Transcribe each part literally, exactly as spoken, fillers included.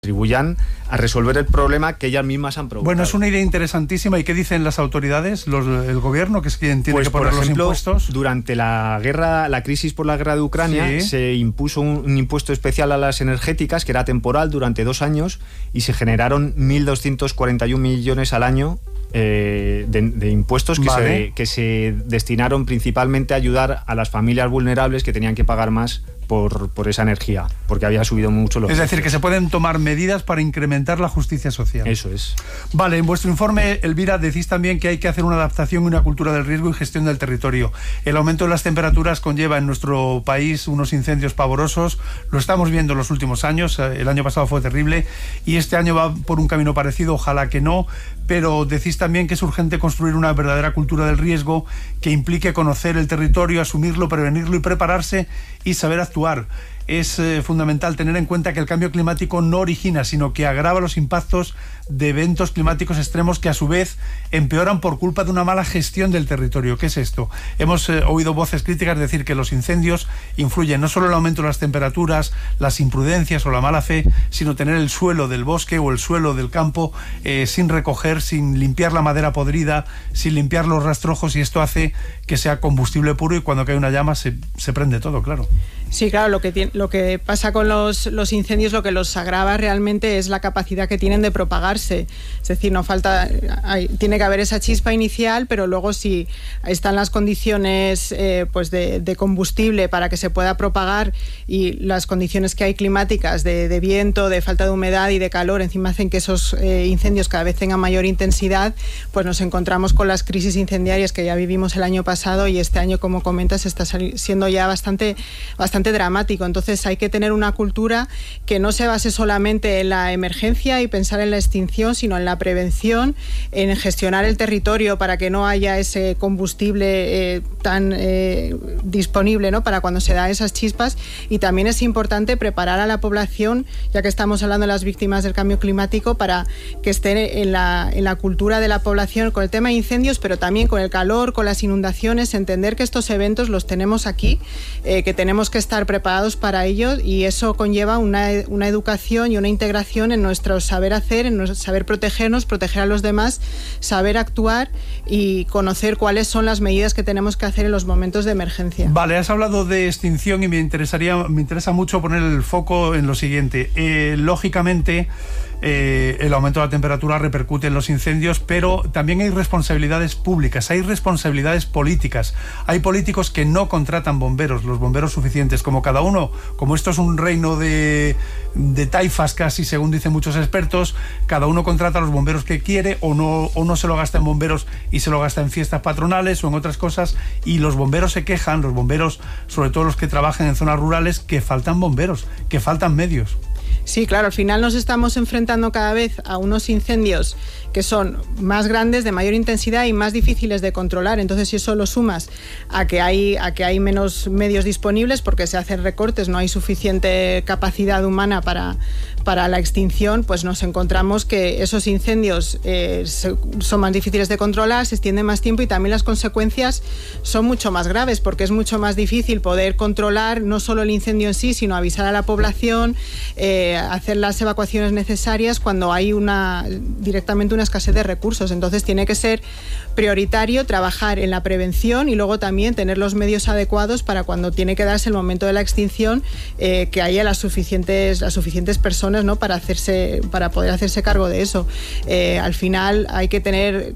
contribuyan a resolver el problema que ellas mismas han provocado. Bueno, es una idea interesantísima. ¿Y qué dicen las autoridades, los, el gobierno, que es quien tiene pues, que poner por ejemplo, los impuestos? Durante la guerra, la crisis por la guerra de Ucrania, sí. se impuso un, un impuesto especial a las energéticas que era temporal durante dos años y se generaron mil doscientos cuarenta y un millones al año eh, de, de impuestos que, vale. se, que se destinaron principalmente a ayudar a las familias vulnerables que tenían que pagar más Por, por esa energía, porque había subido mucho los Es decir, precios. que se pueden tomar medidas para incrementar la justicia social. Eso es. Vale, en vuestro informe, Elvira, decís también que hay que hacer una adaptación y una cultura del riesgo y gestión del territorio. El aumento de las temperaturas conlleva en nuestro país unos incendios pavorosos. Lo estamos viendo en los últimos años. El año pasado fue terrible y este año va por un camino parecido. Ojalá que no. Pero decís también que es urgente construir una verdadera cultura del riesgo que implique conocer el territorio, asumirlo, prevenirlo y prepararse y saber actuar. Es eh, fundamental tener en cuenta que el cambio climático no origina, sino que agrava los impactos de eventos climáticos extremos que a su vez empeoran por culpa de una mala gestión del territorio. ¿Qué es esto? Hemos eh, oído voces críticas decir que los incendios influyen no solo el aumento de las temperaturas, las imprudencias o la mala fe, sino tener el suelo del bosque o el suelo del campo eh, sin recoger, sin limpiar la madera podrida, sin limpiar los rastrojos, y esto hace que sea combustible puro y cuando cae una llama se, se prende todo, claro. Sí, claro, lo que, tiene, lo que pasa con los, los incendios, lo que los agrava realmente es la capacidad que tienen de propagarse. Es decir, no falta, hay, tiene que haber esa chispa inicial, pero luego si están las condiciones eh, pues de, de combustible para que se pueda propagar y las condiciones que hay climáticas de, de viento, de falta de humedad y de calor, encima hacen que esos eh, incendios cada vez tengan mayor intensidad, pues nos encontramos con las crisis incendiarias que ya vivimos el año pasado y este año, como comentas, está siendo ya bastante, bastante dramático. Entonces hay que tener una cultura que no se base solamente en la emergencia y pensar en la extinción, sino en la prevención, en gestionar el territorio para que no haya ese combustible eh, tan eh, disponible, ¿no?, para cuando se da esas chispas. Y también es importante preparar a la población, ya que estamos hablando de las víctimas del cambio climático, para que estén en la, en la cultura de la población con el tema de incendios, pero también con el calor, con las inundaciones, entender que estos eventos los tenemos aquí, eh, que tenemos que estar preparados para ello, y eso conlleva una, una educación y una integración en nuestro saber hacer, en nuestro saber protegernos, proteger a los demás, saber actuar y conocer cuáles son las medidas que tenemos que hacer en los momentos de emergencia. Vale, has hablado de extinción y me interesaría, me interesa mucho poner el foco en lo siguiente. Eh, lógicamente, Eh, el aumento de la temperatura repercute en los incendios, pero también hay responsabilidades públicas, hay responsabilidades políticas. Hay políticos que no contratan bomberos, los bomberos suficientes, como cada uno, como esto es un reino de, de taifas casi, según dicen muchos expertos, cada uno contrata a los bomberos que quiere, o no, o no se lo gasta en bomberos y se lo gasta en fiestas patronales o en otras cosas, y los bomberos se quejan, los bomberos, sobre todo los que trabajan en zonas rurales, que faltan bomberos, que faltan medios. Sí, claro, al final nos estamos enfrentando cada vez a unos incendios que son más grandes, de mayor intensidad y más difíciles de controlar. Entonces, si eso lo sumas a que hay, a que hay menos medios disponibles porque se hacen recortes, no hay suficiente capacidad humana para, para la extinción, pues nos encontramos que esos incendios eh, se, son más difíciles de controlar, se extienden más tiempo y también las consecuencias son mucho más graves porque es mucho más difícil poder controlar no solo el incendio en sí, sino avisar a la población, eh, hacer las evacuaciones necesarias cuando hay una directamente una escasez de recursos. Entonces tiene que ser prioritario trabajar en la prevención y luego también tener los medios adecuados para cuando tiene que darse el momento de la extinción, eh, que haya las suficientes, las suficientes personas, ¿no?, para hacerse, para poder hacerse cargo de eso. Eh, al final hay que tener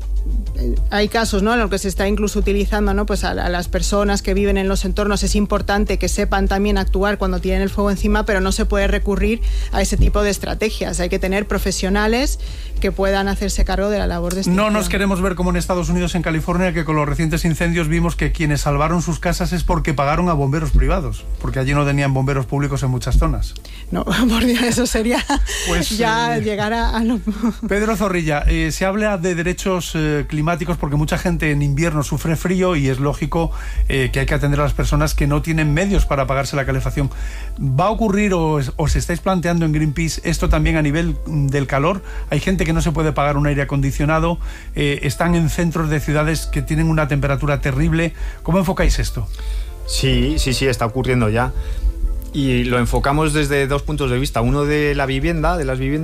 hay casos, ¿no?, en los que se está incluso utilizando, ¿no?, pues a, a las personas que viven en los entornos. Es importante que sepan también actuar cuando tienen el fuego encima, pero no se puede recurrir a ese tipo de estrategias. Hay que tener profesionales que puedan hacerse cargo de la labor de extinción. No nos queremos ver como en Estados Unidos, en California, que con los recientes incendios vimos que quienes salvaron sus casas es porque pagaron a bomberos privados, porque allí no tenían bomberos públicos en muchas zonas. No, por Dios, eso sería pues, ya eh, llegar a, a lo... Pedro Zorrilla, eh, se habla de derechos eh, climáticos porque mucha gente en invierno sufre frío y es lógico eh, que hay que atender a las personas que no tienen medios para pagarse la calefacción. ¿Va a ocurrir o os estáis planteando en Greenpeace esto también a nivel del calor? Hay gente que no se puede pagar un aire acondicionado, eh, están en centros de ciudades que tienen una temperatura terrible. ¿Cómo enfocáis esto? Sí, sí, sí, está ocurriendo ya. Y lo enfocamos desde dos puntos de vista. Uno de la vivienda, de las viviendas,